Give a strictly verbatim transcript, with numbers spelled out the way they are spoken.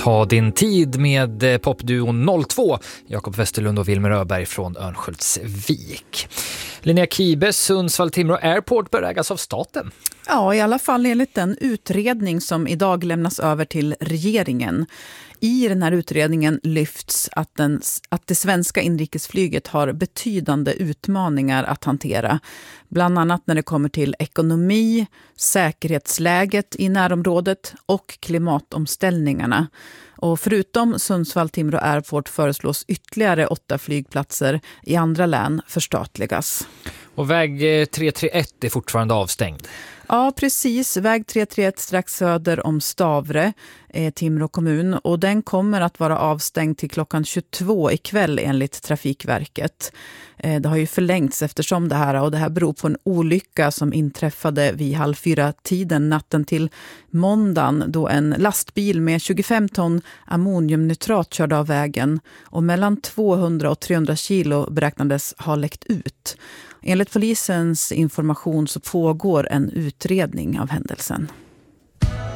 Ta din tid med popduon noll två, Jakob Westerlund och Wilmer Öberg från Örnsköldsvik. Linnea Kibe, Sundsvall Timrå Airport bör ägas av staten. Ja, i alla fall enligt den utredning som idag lämnas över till regeringen. I den här utredningen lyfts att, den, att det svenska inrikesflyget har betydande utmaningar att hantera. Bland annat när det kommer till ekonomi, säkerhetsläget i närområdet och klimatomställningarna. Och förutom Sundsvall Timrå Airport föreslås ytterligare åtta flygplatser i andra län förstatligas. Och väg tre tre ett är fortfarande avstängd. Ja, precis. Väg tre tre ett strax söder om Stavre, eh, Timrå kommun. Och den kommer att vara avstängd till klockan tjugotvå ikväll enligt Trafikverket. Eh, det har ju förlängts eftersom det här, och det här beror på en olycka som inträffade vid halv fyra tiden natten till måndagen då en lastbil med tjugofem ton ammoniumnitrat körde av vägen och mellan tvåhundra och trehundra kilo beräknades ha läckt ut. Enligt polisens information så pågår en utredning av händelsen.